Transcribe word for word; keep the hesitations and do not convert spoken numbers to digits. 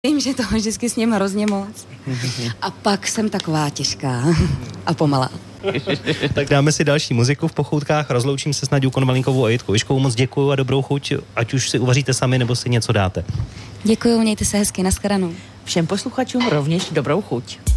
Vím, že toho vždycky s ním hrozně moc. A pak jsem taková těžká a pomalá. Tak dáme si další muziku v Pochoutkách. Rozloučím se s Naďou Konvalinkovou a Jitkou Vyškovou. Moc děkuju a dobrou chuť, ať už si uvaříte sami, nebo si něco dáte. Děkuju, mějte se hezky, nashledanou. Všem posluchačům rovněž dobrou chuť.